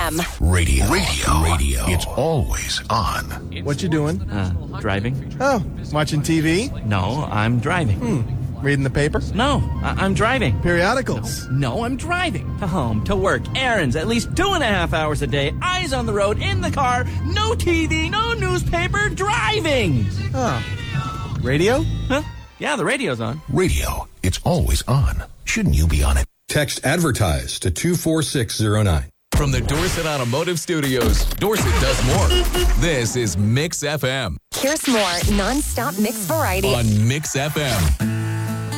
FM. Radio. It's always on. What you doing? Driving? Oh, watching TV? No, I'm driving. Reading the paper? No, I'm driving. Periodicals? No, I'm driving. To home, to work, errands, at least 2.5 hours a day, eyes on the road, in the car, no TV, no newspaper, driving. Oh. Radio? Huh? Yeah, the radio's on. Radio. It's always on. Shouldn't you be on it? Text ADVERTISE to 24609. From the Dorset Automotive Studios, Dorset does more. This is Mix FM Here's more non-stop mix variety on Mix FM.